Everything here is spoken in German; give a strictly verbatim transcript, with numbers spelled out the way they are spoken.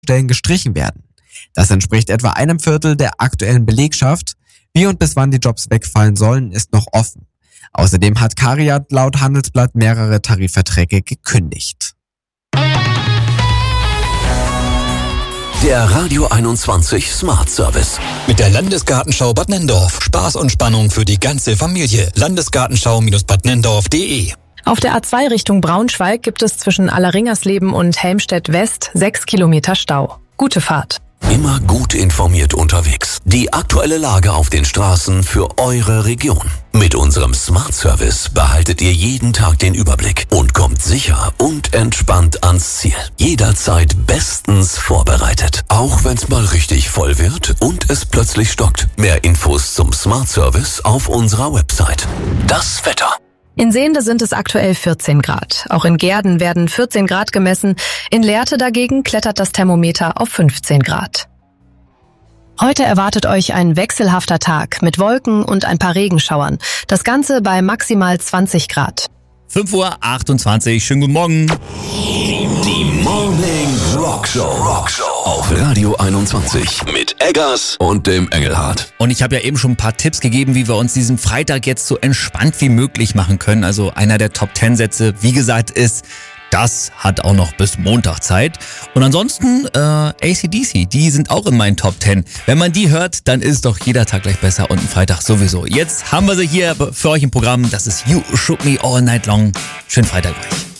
Stellen gestrichen werden. Das entspricht etwa einem Viertel der aktuellen Belegschaft. Wie und bis wann die Jobs wegfallen sollen, ist noch offen. Außerdem hat Cariad laut Handelsblatt mehrere Tarifverträge gekündigt. Der Radio einundzwanzig Smart Service. Mit der Landesgartenschau Bad Nenndorf. Spaß und Spannung für die ganze Familie. Landesgartenschau Bad Nenndorf punkt de. Auf der A zwei Richtung Braunschweig gibt es zwischen Allerringersleben und Helmstedt West sechs Kilometer Stau. Gute Fahrt. Immer gut informiert unterwegs. Die aktuelle Lage auf den Straßen für eure Region. Mit unserem Smart Service behaltet ihr jeden Tag den Überblick und kommt sicher und entspannt ans Ziel. Jederzeit bestens vorbereitet. Auch wenn's mal richtig voll wird und es plötzlich stockt. Mehr Infos zum Smart Service auf unserer Website. Das Wetter. In Sehnde sind es aktuell vierzehn Grad. Auch in Gehrden werden vierzehn Grad gemessen. In Lehrte dagegen klettert das Thermometer auf fünfzehn Grad. Heute erwartet euch ein wechselhafter Tag mit Wolken und ein paar Regenschauern. Das Ganze bei maximal zwanzig Grad. fünf Uhr achtundzwanzig, schönen guten Morgen. Die Morning Rock Show. Rock Show auf Radio einundzwanzig mit Eggers und dem Engelhardt. Und ich habe ja eben schon ein paar Tipps gegeben, wie wir uns diesen Freitag jetzt so entspannt wie möglich machen können. Also einer der Top zehn Sätze, wie gesagt, ist: Das hat auch noch bis Montag Zeit. Und ansonsten äh, A C D C, die sind auch in meinen Top zehn. Wenn man die hört, dann ist doch jeder Tag gleich besser und ein Freitag sowieso. Jetzt haben wir sie hier für euch im Programm. Das ist You Shook Me All Night Long. Schönen Freitag euch.